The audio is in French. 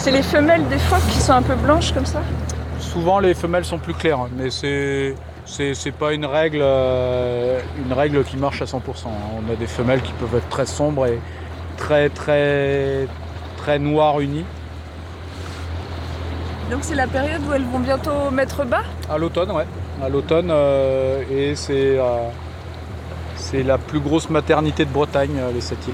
C'est les femelles des phoques qui sont un peu blanches comme ça? Souvent les femelles sont plus claires, mais c'est pas une règle qui marche à 100%. On a des femelles qui peuvent être très sombres et très noires unies. Donc c'est la période où elles vont bientôt mettre bas? À l'automne, ouais. À l'automne, et c'est la plus grosse maternité de Bretagne, les Sept-Îles.